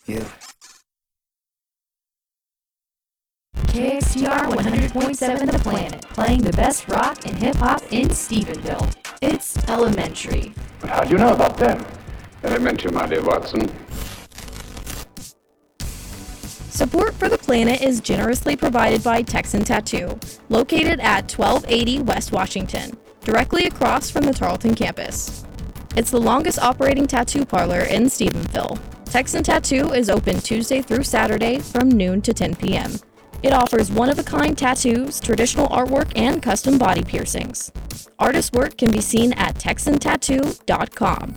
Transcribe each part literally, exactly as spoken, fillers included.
you. K X T R one hundred point seven The Planet, playing the best rock and hip-hop in Stephenville. It's Elementary. But how'd you know about them? Elementary, my dear Watson. Support for The Planet is generously provided by Texan Tattoo, located at twelve eighty West Washington, directly across from the Tarleton campus. It's the longest operating tattoo parlor in Stephenville. Texan Tattoo is open Tuesday through Saturday from noon to ten p.m. It offers one-of-a-kind tattoos, traditional artwork, and custom body piercings. Artist work can be seen at texan tattoo dot com.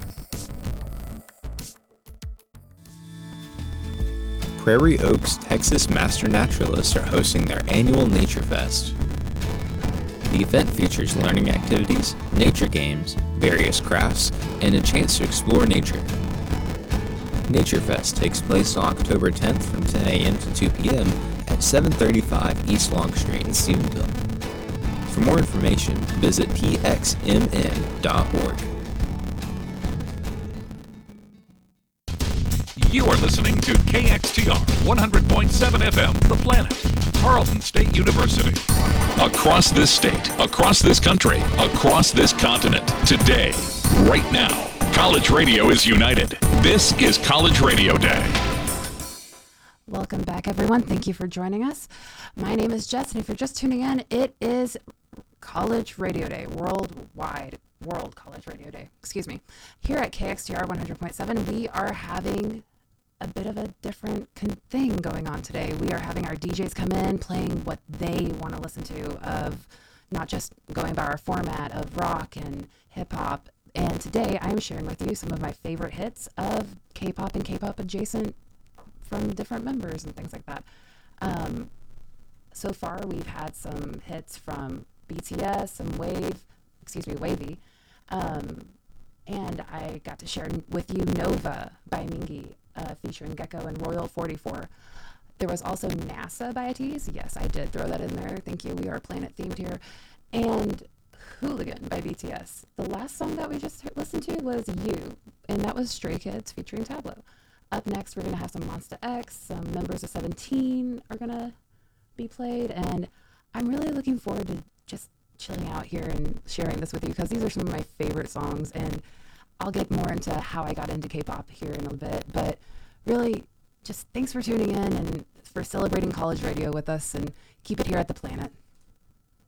Prairie Oaks, Texas Master Naturalists are hosting their annual Nature Fest. The event features learning activities, nature games, various crafts, and a chance to explore nature. Nature Fest takes place on October tenth from ten a.m. to two p.m. at seven thirty-five East Long Street in Stephenville. For more information, visit p x m n dot org. You are listening to K X T R one hundred point seven F M, The Planet, Tarleton State University. Across this state, across this country, across this continent, today, right now, college radio is united. This is College Radio Day. Welcome back, everyone. Thank you for joining us. My name is Jess, and if you're just tuning in, it is College Radio Day, worldwide, World College Radio Day, excuse me. Here at K X T R one hundred point seven, we are having a bit of a different con- thing going on today. We are having our D Js come in, playing what they want to listen to, of not just going by our format of rock and hip-hop. And today, I'm sharing with you some of my favorite hits of K-pop and K-pop adjacent from different members and things like that. Um, so far, we've had some hits from B T S, some Wave, excuse me, Wavy, um, and I got to share with you Nova by Mingy, uh, featuring Gecko and Royal forty-four. There was also NASA by Ateez. Yes, I did throw that in there. Thank you. We are planet themed here. And Hooligan by B T S. The last song that we just listened to was You, and that was Stray Kids featuring Tableau. Up next, we're going to have some Monsta X, some members of Seventeen are going to be played, and I'm really looking forward to just chilling out here and sharing this with you, because these are some of my favorite songs, and I'll get more into how I got into K-pop here in a bit, but really, just thanks for tuning in and for celebrating college radio with us, and keep it here at The Planet.